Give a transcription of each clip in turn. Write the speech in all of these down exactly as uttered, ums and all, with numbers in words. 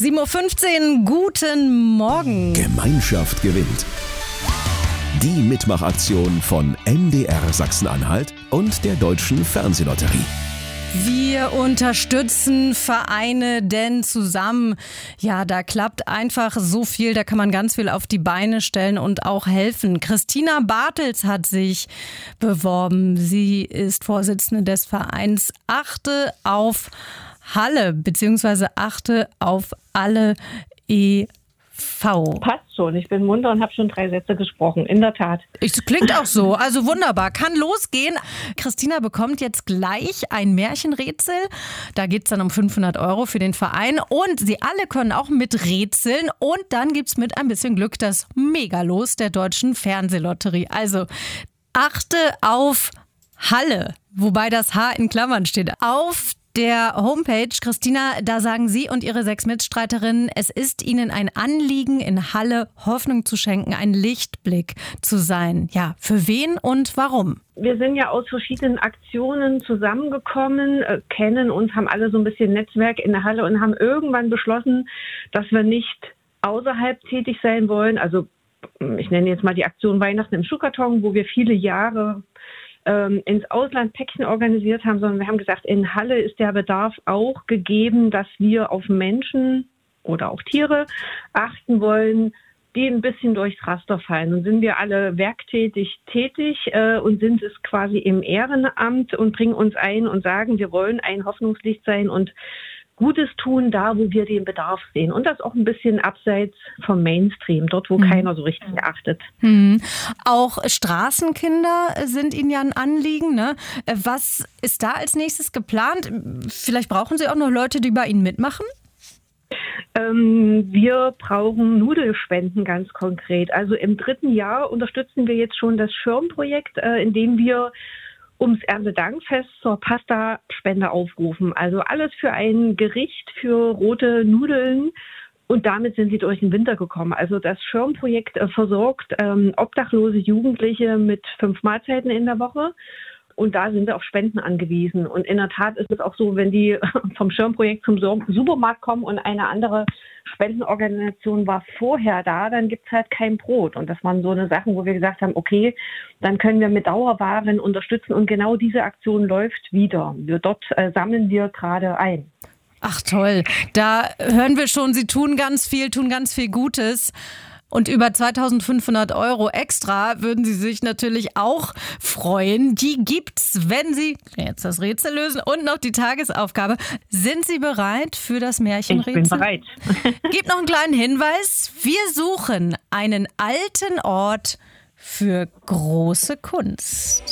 sieben Uhr fünfzehn, guten Morgen. Gemeinschaft gewinnt. Die Mitmachaktion von M D R Sachsen-Anhalt und der Deutschen Fernsehlotterie. Wir unterstützen Vereine, denn zusammen, ja, da klappt einfach so viel, da kann man ganz viel auf die Beine stellen und auch helfen. Christina Bartels hat sich beworben. Sie ist Vorsitzende des Vereins Achte auf Halle, beziehungsweise Achte auf alle e V. Passt schon, ich bin munter und habe schon drei Sätze gesprochen, in der Tat. Es klingt auch so, also wunderbar, kann losgehen. Christina bekommt jetzt gleich ein Märchenrätsel, da geht es dann um fünfhundert Euro für den Verein und Sie alle können auch miträtseln und dann gibt es mit ein bisschen Glück das Megalos der Deutschen Fernsehlotterie. Also achte auf Halle, wobei das H in Klammern steht, auf der Homepage. Christina, da sagen Sie und Ihre sechs Mitstreiterinnen, es ist Ihnen ein Anliegen, in Halle Hoffnung zu schenken, ein Lichtblick zu sein. Ja, für wen und warum? Wir sind ja aus verschiedenen Aktionen zusammengekommen, äh, kennen uns, haben alle so ein bisschen Netzwerk in der Halle und haben irgendwann beschlossen, dass wir nicht außerhalb tätig sein wollen. Also ich nenne jetzt mal die Aktion Weihnachten im Schuhkarton, wo wir viele Jahre ins Ausland Päckchen organisiert haben, sondern wir haben gesagt, in Halle ist der Bedarf auch gegeben, dass wir auf Menschen oder auch Tiere achten wollen, die ein bisschen durchs Raster fallen. Und sind wir alle werktätig tätig äh, und sind es quasi im Ehrenamt und bringen uns ein und sagen, wir wollen ein Hoffnungslicht sein und Gutes tun, da wo wir den Bedarf sehen. Und das auch ein bisschen abseits vom Mainstream, dort wo mhm. keiner so richtig achtet. Mhm. Auch Straßenkinder sind Ihnen ja ein Anliegen, ne? Was ist da als nächstes geplant? Vielleicht brauchen Sie auch noch Leute, die bei Ihnen mitmachen? Ähm, wir brauchen Nudelspenden ganz konkret. Also im dritten Jahr unterstützen wir jetzt schon das Schirmprojekt, äh, in dem wir ums Erntedankfest zur Pasta-Spende aufrufen. Also alles für ein Gericht für rote Nudeln. Und damit sind sie durch den Winter gekommen. Also das Schirmprojekt äh, versorgt ähm, obdachlose Jugendliche mit fünf Mahlzeiten in der Woche. Und da sind wir auf Spenden angewiesen. Und in der Tat ist es auch so, wenn die vom Schirmprojekt zum Supermarkt kommen und eine andere Spendenorganisation war vorher da, dann gibt es halt kein Brot. Und das waren so eine Sachen, wo wir gesagt haben, okay, dann können wir mit Dauerwaren unterstützen. Und genau diese Aktion läuft wieder. Wir, dort äh, sammeln wir gerade ein. Ach toll, da hören wir schon, Sie tun ganz viel, tun ganz viel Gutes. Und über zweitausendfünfhundert Euro extra würden Sie sich natürlich auch freuen. Die gibt's, wenn Sie jetzt das Rätsel lösen und noch die Tagesaufgabe. Sind Sie bereit für das Märchenrätsel? Ich bin bereit. Gib noch einen kleinen Hinweis. Wir suchen einen alten Ort für große Kunst.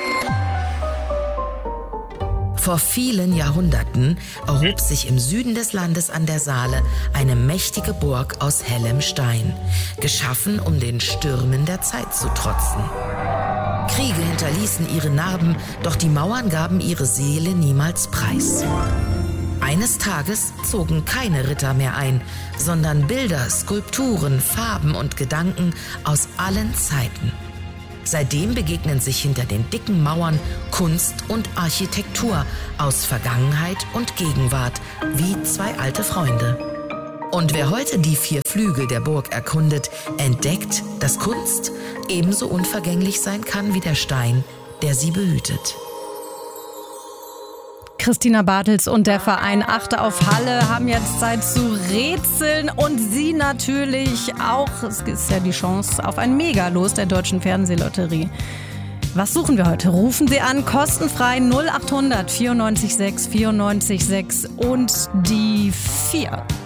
Vor vielen Jahrhunderten erhob sich im Süden des Landes an der Saale eine mächtige Burg aus hellem Stein, geschaffen, um den Stürmen der Zeit zu trotzen. Kriege hinterließen ihre Narben, doch die Mauern gaben ihre Seele niemals preis. Eines Tages zogen keine Ritter mehr ein, sondern Bilder, Skulpturen, Farben und Gedanken aus allen Zeiten. Seitdem begegnen sich hinter den dicken Mauern Kunst und Architektur aus Vergangenheit und Gegenwart wie zwei alte Freunde. Und wer heute die vier Flügel der Burg erkundet, entdeckt, dass Kunst ebenso unvergänglich sein kann wie der Stein, der sie behütet. Christina Bartels und der Verein Achte auf Halle haben jetzt Zeit zu rätseln und Sie natürlich auch. Es ist ja die Chance auf ein Megalos der Deutschen Fernsehlotterie. Was suchen wir heute? Rufen Sie an, kostenfrei null acht hundert vierundneunzig sechs vierundneunzig sechs und die vier.